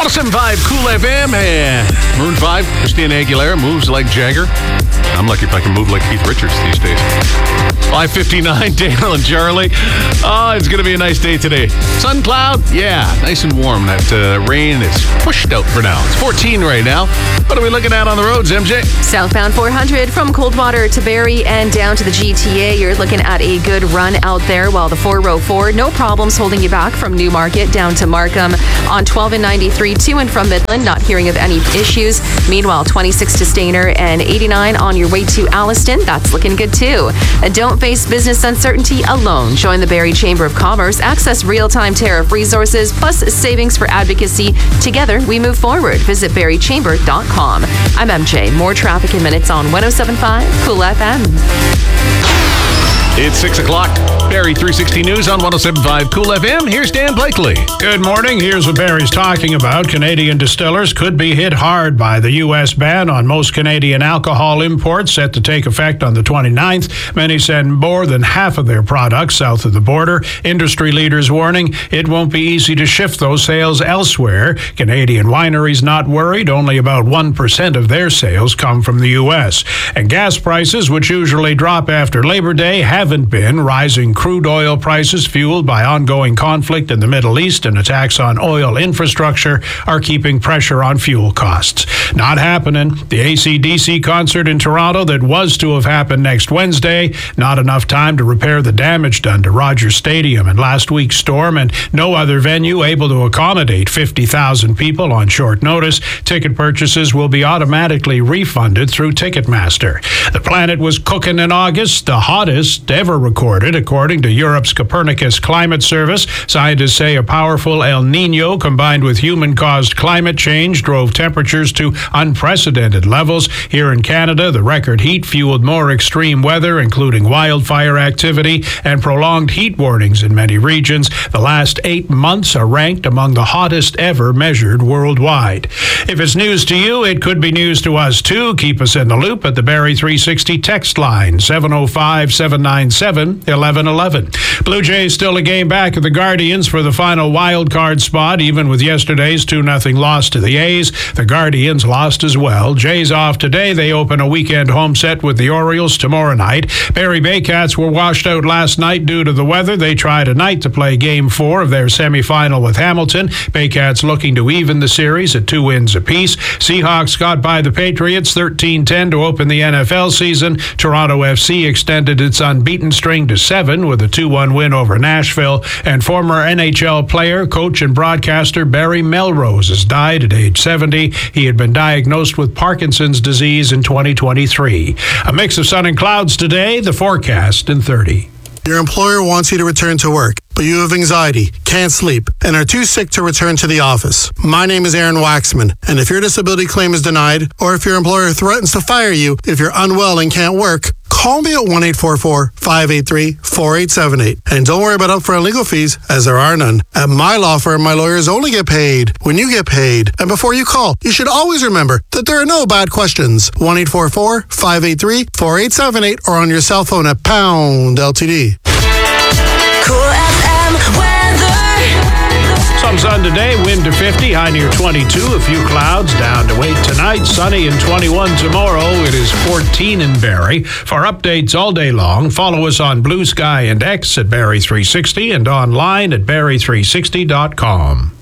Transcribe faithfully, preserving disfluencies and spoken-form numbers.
one oh seven point five Cool F M and Maroon five, Christina Aguilera moves like Jagger. I'm lucky if I can move like Keith Richards these days. five fifty-nine, Daniel and Charlie. Oh, it's going to be a nice day today. Sun cloud? Yeah, nice and warm. That uh, rain is pushed out for now. It's fourteen right now. What are we looking at on the roads, M J? Southbound four hundred from Coldwater to Barrie and down to the G T A. You're looking at a good run out there, while the four oh four, no problems holding you back from Newmarket down to Markham. On twelve and ninety-three to and from Midland, not hearing of any issues. Meanwhile, twenty-six to Stayner and eighty-nine on your way to Alliston. That's looking good too. And don't face business uncertainty alone. Join the Barrie Chamber of Commerce. Access real-time tariff resources plus savings for advocacy. Together, we move forward. Visit barrie chamber dot com. I'm M J. More traffic in minutes on one oh seven point five Cool F M. It's six o'clock. Barrie three sixty News on one oh seven point five Cool F M. Here's Dan Blakely. Good morning. Here's what Barrie's talking about. Canadian distillers could be hit hard by the U S ban on most Canadian alcohol imports set to take effect on the twenty-ninth. Many send more than half of their products south of the border. Industry leaders warning it won't be easy to shift those sales elsewhere. Canadian wineries not worried. Only about one percent of their sales come from the U S. And gas prices, which usually drop after Labor Day, have haven't been. Rising crude oil prices fueled by ongoing conflict in the Middle East and attacks on oil infrastructure are keeping pressure on fuel costs. Not happening. The A C D C concert in Toronto that was to have happened next Wednesday. Not enough time to repair the damage done to Rogers Stadium in last week's storm, and no other venue able to accommodate fifty thousand people on short notice. Ticket purchases will be automatically refunded through Ticketmaster. The planet was cooking in August, the hottest ever recorded, according to Europe's Copernicus Climate Service. Scientists say a powerful El Nino combined with human-caused climate change drove temperatures to unprecedented levels. Here in Canada, the record heat fueled more extreme weather, including wildfire activity and prolonged heat warnings in many regions. The last eight months are ranked among the hottest ever measured worldwide. If it's news to you, it could be news to us too. Keep us in the loop at the Barrie three sixty text line, seven oh five, seven nine seven, eleven eleven. Blue Jays still a game back of the Guardians for the final wild card spot, even with yesterday's two nothing loss to the A's. The Guardians lost as well. Jays off today. They open a weekend home set with the Orioles tomorrow night. Barrie Baycats were washed out last night due to the weather. They try tonight to play game four of their semifinal with Hamilton. Baycats looking to even the series at two wins apiece. Seahawks got by the Patriots thirteen ten to open the N F L season. Toronto F C extended its unbeaten string to seven with a two one win over Nashville. And former N H L player, coach, and broadcaster Barry Melrose has died at age seventy. He had been diagnosed with Parkinson's disease in twenty twenty-three. A mix of sun and clouds today, the forecast in thirty. Your employer wants you to return to work, but you have anxiety, can't sleep, and are too sick to return to the office. My name is Aaron Waxman, and if your disability claim is denied, or if your employer threatens to fire you if you're unwell and can't work, call me at one eight four four, five eight three, four eight seven eight. And don't worry about upfront legal fees, as there are none. At my law firm, my lawyers only get paid when you get paid. And before you call, you should always remember that there are no bad questions. one eight four four, five eight three, four eight seven eight or on your cell phone at pound L T D. Cool F M weather. Some sun today, wind to fifty, high near twenty-two. A few clouds, down to eight tonight. Sunny and twenty-one tomorrow. It is fourteen in Barrie. For updates all day long, follow us on Blue Sky and X at Barrie three sixty and online at barrie three sixty dot com.